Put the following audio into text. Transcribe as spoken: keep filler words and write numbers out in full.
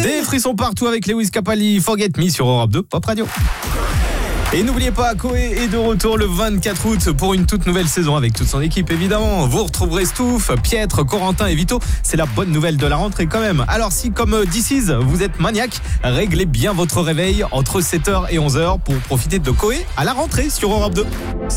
Des frissons partout avec Lewis Capaldi, Forget Me sur Europe deux Pop Radio. Et n'oubliez pas, Koé est de retour le vingt-quatre août pour une toute nouvelle saison avec toute son équipe évidemment. Vous retrouverez Stouff, Pietre, Corentin et Vito. C'est la bonne nouvelle de la rentrée quand même. Alors si comme This Is, vous êtes maniaque, réglez bien votre réveil entre sept heures et onze heures pour profiter de Koé à la rentrée sur Europe deux.